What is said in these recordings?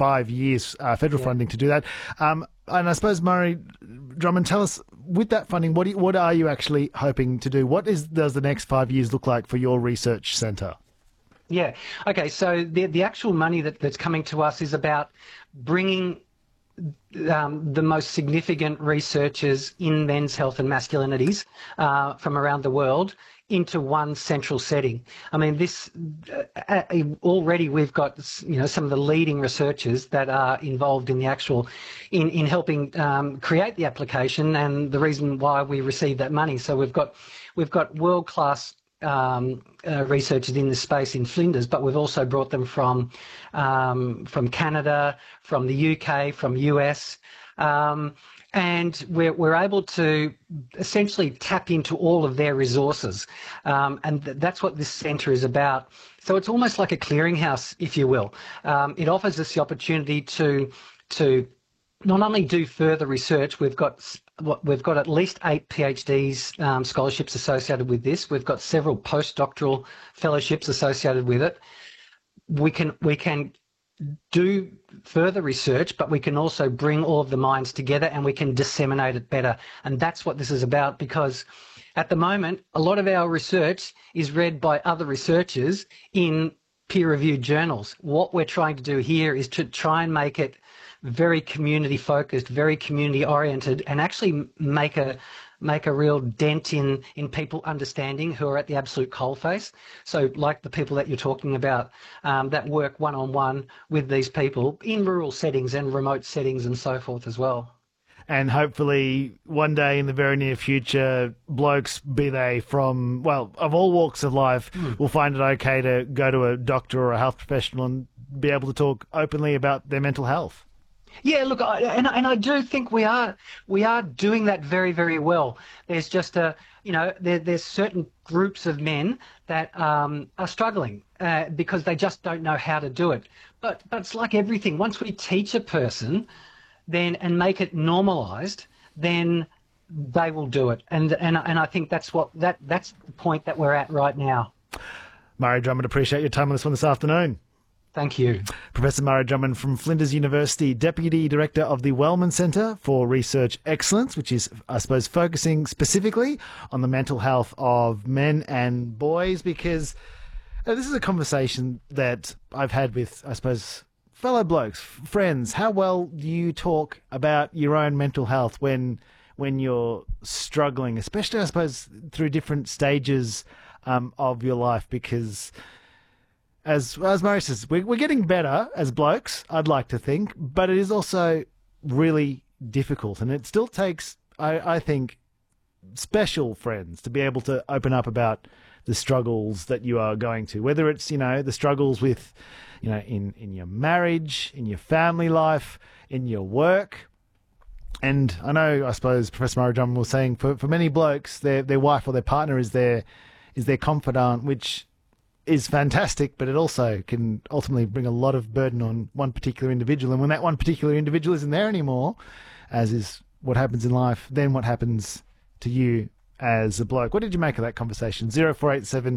5 years federal funding to do that. And I suppose, Murray Drummond, tell us, with that funding, what are you actually hoping to do? Does the next 5 years look like for your research centre? Yeah. Okay. So the actual money that's coming to us is about bringing the most significant researchers in men's health and masculinities from around the world into one central setting. I mean, this already we've got some of the leading researchers that are involved in the actual in helping create the application and the reason why we received that money. So we've got world-class researchers in this space in Flinders, but we've also brought them from Canada, from the UK, from US, and we're able to essentially tap into all of their resources, and that's what this centre is about. So it's almost like a clearinghouse, if you will. It offers us the opportunity to not only do further research. We've got at least 8 PhDs scholarships associated with this. We've got several postdoctoral fellowships associated with it. We can do further research, but we can also bring all of the minds together and we can disseminate it better. And that's what this is about, because at the moment, a lot of our research is read by other researchers in peer-reviewed journals. What we're trying to do here is to try and make it very community focused, very community oriented, and actually make a real dent in people understanding who are at the absolute coalface. So like the people that you're talking about that work one-on-one with these people in rural settings and remote settings and so forth as well. And hopefully one day in the very near future, blokes, be they from, well, of all walks of life, will find it okay to go to a doctor or a health professional and be able to talk openly about their mental health. Yeah, look, I do think we are doing that very, very well. There's just there's certain groups of men that are struggling because they just don't know how to do it. But it's like everything. Once we teach a person, then and make it normalised, then they will do it. And I think that's the point that we're at right now. Murray Drummond, appreciate your time on this one this afternoon. Thank you. Professor Murray Drummond from Flinders University, Deputy Director of the Wellman Centre for Research Excellence, which is, I suppose, focusing specifically on the mental health of men and boys, because this is a conversation that I've had with, I suppose, fellow blokes, friends. How well do you talk about your own mental health when you're struggling, especially, I suppose, through different stages of your life? Because as Murray says, we're getting better as blokes, I'd like to think, but it is also really difficult. And it still takes, I think, special friends to be able to open up about the struggles that you are going to, whether it's, the struggles with, in your marriage, in your family life, in your work. And I know, I suppose, Professor Murray Drummond was saying for many blokes, their wife or their partner is their confidant, which is fantastic, but it also can ultimately bring a lot of burden on one particular individual. And when that one particular individual isn't there anymore, as is what happens in life, then what happens to you as a bloke? What did you make of that conversation? 0487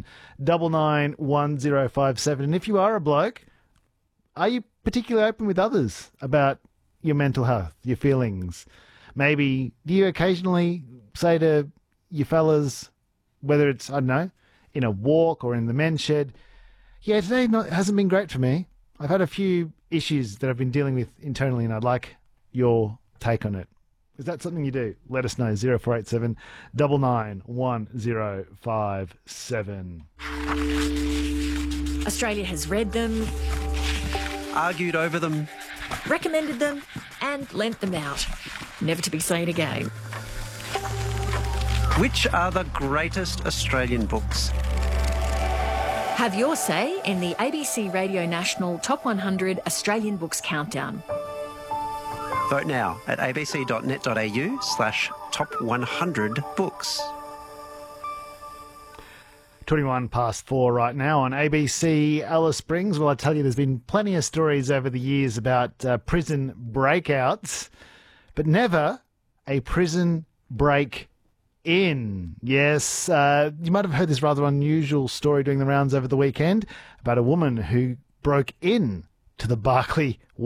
99 1057. And if you are a bloke, are you particularly open with others about your mental health, your feelings? Maybe do you occasionally say to your fellas, whether it's, I don't know, in a walk or in the men's shed, yeah, today hasn't been great for me. I've had a few issues that I've been dealing with internally and I'd like your take on it. Is that something you do? Let us know. 0487 99 1057. Australia has read them, argued over them, recommended them and lent them out, never to be seen again. Which are the greatest Australian books? Have your say in the ABC Radio National Top 100 Australian Books Countdown. Vote now at abc.net.au/top100books. 21 past 4 right now on ABC Alice Springs. Well, I tell you, there's been plenty of stories over the years about prison breakouts, but never a prison break-in. Yes, you might have heard this rather unusual story doing the rounds over the weekend about a woman who broke in to the Barkly